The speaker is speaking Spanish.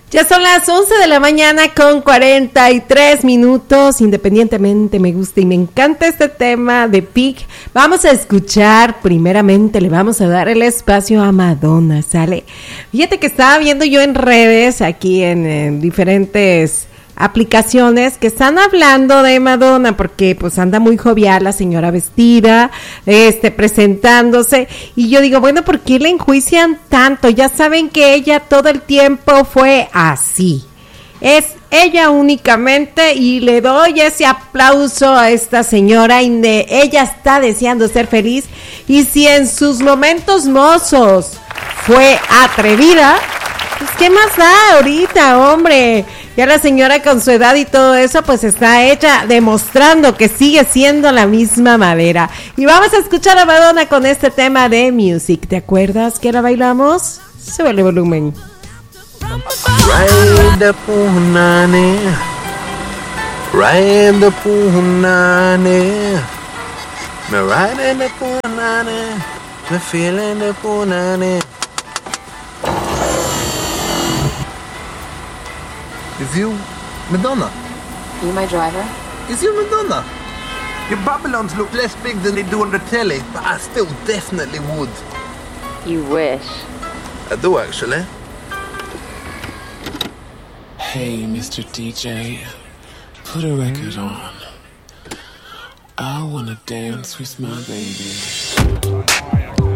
Ya son las 11 de la mañana con 43 minutos. Independientemente me gusta y me encanta este tema de Pink. Vamos a escuchar, primeramente le vamos a dar el espacio a Madonna, ¿sale? Fíjate que estaba viendo yo en redes, aquí en diferentes aplicaciones que están hablando de Madonna porque pues anda muy jovial la señora vestida, presentándose, y yo digo, bueno, ¿por qué le enjuician tanto? Ya saben que ella todo el tiempo fue así, es ella únicamente, y le doy ese aplauso a esta señora, ella está deseando ser feliz, y si en sus momentos mozos fue atrevida, pues ¿qué más da ahorita, hombre? Ya la señora con su edad y todo eso, pues está hecha demostrando que sigue siendo la misma madera. Y vamos a escuchar a Madonna con este tema de Music. ¿Te acuerdas que la bailamos? Sube el volumen. Ride punani, ride punani, me ride the punani, me feeling the punani. Is you Madonna? You my driver? Is you Madonna? Your Babylons look less big than they do on the telly, but I still definitely would. You wish. I do actually. Hey, Mr. DJ, put a record on. I wanna dance with my baby.